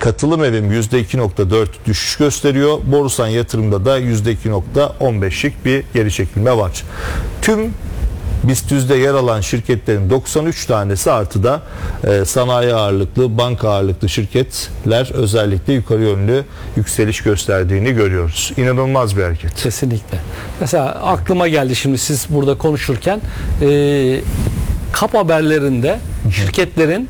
Katılım evim %2.4 düşüş gösteriyor. Borusan Yatırım'da da %2.15'lik bir geri çekilme var. Tüm BIST 100'de yer alan şirketlerin 93 tanesi artıda sanayi ağırlıklı, banka ağırlıklı şirketler özellikle yukarı yönlü yükseliş gösterdiğini görüyoruz. İnanılmaz bir hareket. Kesinlikle. Mesela aklıma geldi şimdi siz burada konuşurken KAP haberlerinde şirketlerin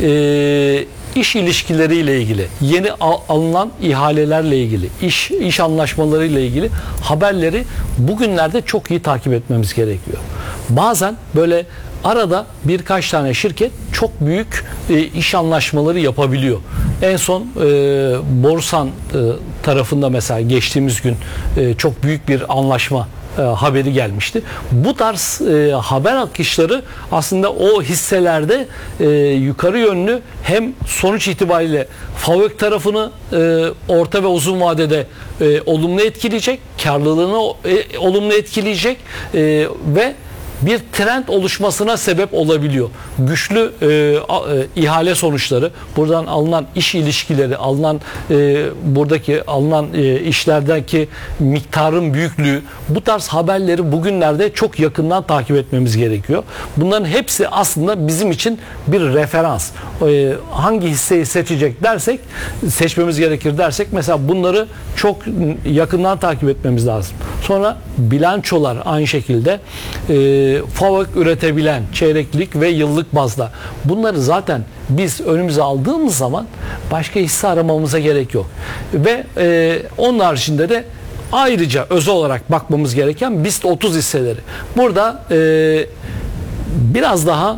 iş ilişkileriyle ilgili, yeni alınan ihalelerle ilgili, iş anlaşmalarıyla ilgili haberleri bugünlerde çok iyi takip etmemiz gerekiyor. Bazen böyle arada birkaç tane şirket çok büyük iş anlaşmaları yapabiliyor. En son Borusan tarafında mesela geçtiğimiz gün çok büyük bir anlaşma haberi gelmişti. Bu tarz haber akışları aslında o hisselerde yukarı yönlü hem sonuç itibariyle FAVÖK tarafını orta ve uzun vadede olumlu etkileyecek, karlılığını olumlu etkileyecek ve bir trend oluşmasına sebep olabiliyor. Güçlü ihale sonuçları, buradan alınan iş ilişkileri, buradaki alınan işlerdeki miktarın büyüklüğü, bu tarz haberleri bugünlerde çok yakından takip etmemiz gerekiyor. Bunların hepsi aslında bizim için bir referans. Hangi hisseyi seçmemiz gerekir dersek mesela bunları çok yakından takip etmemiz lazım. Sonra bilançolar aynı şekilde FAVÖK üretebilen çeyreklik ve yıllık bazda. Bunları zaten biz önümüze aldığımız zaman başka hisse aramamıza gerek yok. Ve onun haricinde de ayrıca özel olarak bakmamız gereken BIST 30 hisseleri. Burada biraz daha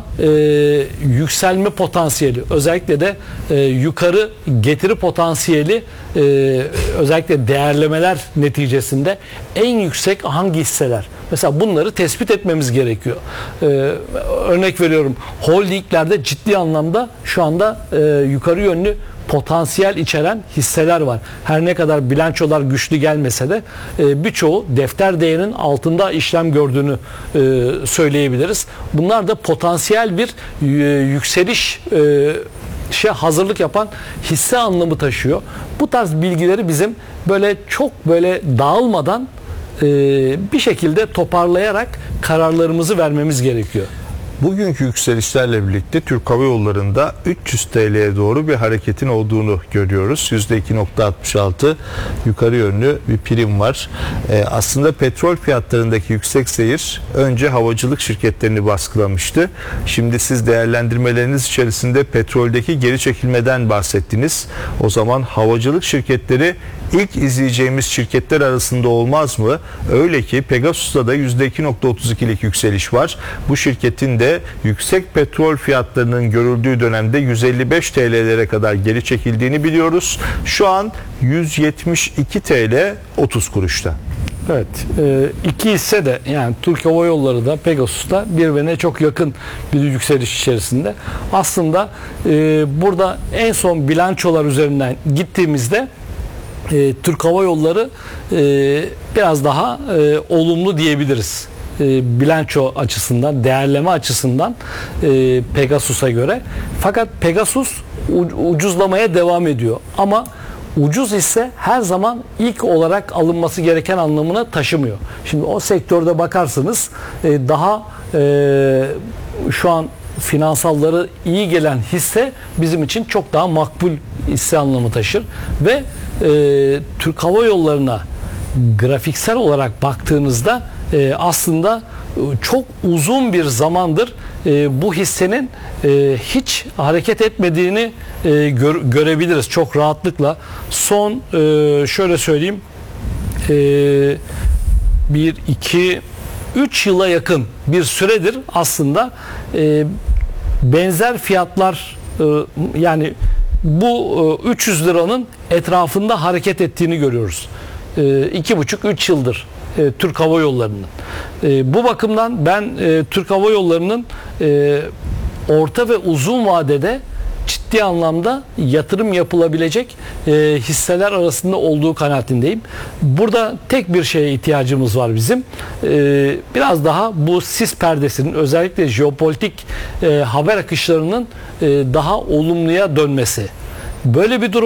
yükselme potansiyeli, özellikle de yukarı getiri potansiyeli, özellikle değerlemeler neticesinde en yüksek hangi hisseler? Mesela bunları tespit etmemiz gerekiyor. Örnek veriyorum, holdinglerde ciddi anlamda şu anda yukarı yönlü potansiyel içeren hisseler var. Her ne kadar bilançolar güçlü gelmese de birçoğu defter değerinin altında işlem gördüğünü söyleyebiliriz. Bunlar da potansiyel bir yükseliş hazırlık yapan hisse anlamı taşıyor. Bu tarz bilgileri bizim böyle çok dağılmadan bir şekilde toparlayarak kararlarımızı vermemiz gerekiyor. Bugünkü yükselişlerle birlikte Türk Hava Yolları'nda 300 TL'ye doğru bir hareketin olduğunu görüyoruz. %2.66 yukarı yönlü bir prim var. Aslında petrol fiyatlarındaki yüksek seyir önce havacılık şirketlerini baskılamıştı. Şimdi siz değerlendirmeleriniz içerisinde petroldeki geri çekilmeden bahsettiniz. O zaman havacılık şirketleri ilk izleyeceğimiz şirketler arasında olmaz mı? Öyle ki Pegasus'ta da %2.32'lik yükseliş var. Bu şirketin de yüksek petrol fiyatlarının görüldüğü dönemde 155 TL'lere kadar geri çekildiğini biliyoruz. Şu an 172 TL 30 kuruşta. Evet, iki hisse de yani Türk Hava Yolları da Pegasus'ta birbirine çok yakın bir yükseliş içerisinde. Aslında burada en son bilançolar üzerinden gittiğimizde Türk Hava Yolları biraz daha olumlu diyebiliriz. Bilanço açısından, değerleme açısından Pegasus'a göre. Fakat Pegasus ucuzlamaya devam ediyor. Ama ucuz hisse her zaman ilk olarak alınması gereken anlamına taşımıyor. Şimdi o sektörde bakarsınız daha şu an finansalları iyi gelen hisse bizim için çok daha makbul hisse anlamı taşır ve Türk Hava Yolları'na grafiksel olarak baktığınızda aslında çok uzun bir zamandır bu hissenin hiç hareket etmediğini görebiliriz çok rahatlıkla. Son şöyle söyleyeyim 1-2-3 yıla yakın bir süredir aslında benzer fiyatlar yani bu 300 liranın etrafında hareket ettiğini görüyoruz. 2,5-3 yıldır Türk Hava Yolları'nın. Bu bakımdan ben Türk Hava Yolları'nın orta ve uzun vadede ciddi anlamda yatırım yapılabilecek hisseler arasında olduğu kanaatindeyim. Burada tek bir şeye ihtiyacımız var bizim. Biraz daha bu sis perdesinin özellikle jeopolitik haber akışlarının daha olumluya dönmesi. Böyle bir durum